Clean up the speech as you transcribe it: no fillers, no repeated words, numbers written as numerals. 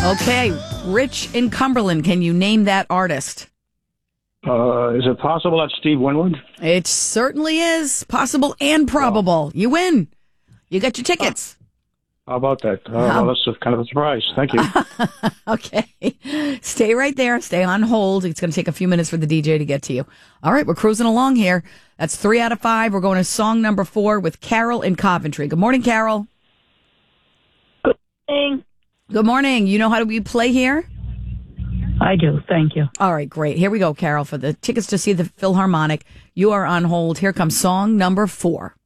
Okay, Rich in Cumberland, can you name that artist? Is it possible that's Steve Winwood? It certainly is possible and probable. You win. You got your tickets. How about that? Well, that's kind of a surprise. Thank you. Okay. Stay right there. Stay on hold. It's going to take a few minutes for the DJ to get to you. All right, we're cruising along here. That's 3 out of 5. We're going to song number 4 with Carol in Coventry. Good morning, Carol. Good morning. Good morning. You know how we play here? I do. Thank you. All right, great. Here we go, Carol, for the tickets to see the Philharmonic. You are on hold. Here comes song number 4.